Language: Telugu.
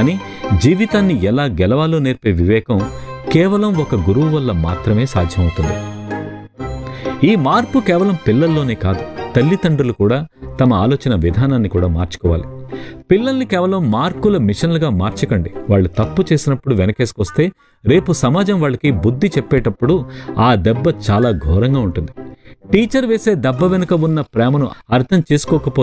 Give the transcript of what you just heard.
కానీ జీవితాన్ని ఎలా గెలవాలో నేర్పే వివేకం కేవలం ఒక గురువు వల్ల మాత్రమే సాధ్యమవుతుంది. ఈ మార్పు కేవలం పిల్లల్లోనే కాదు, తల్లిదండ్రులు కూడా తమ ఆలోచన విధానాన్ని కూడా మార్చుకోవాలి. పిల్లల్ని కేవలం మార్కుల మిషన్లుగా మార్చకండి. వాళ్ళు తప్పు చేసినప్పుడు వెనకేసుకొస్తే రేపు సమాజం వాళ్ళకి బుద్ధి చెప్పేటప్పుడు ఆ దెబ్బ చాలా ఘోరంగా ఉంటుంది. టీచర్ వేసే దెబ్బ వెనుక ఉన్న ప్రేమను అర్థం చేసుకోకపోతే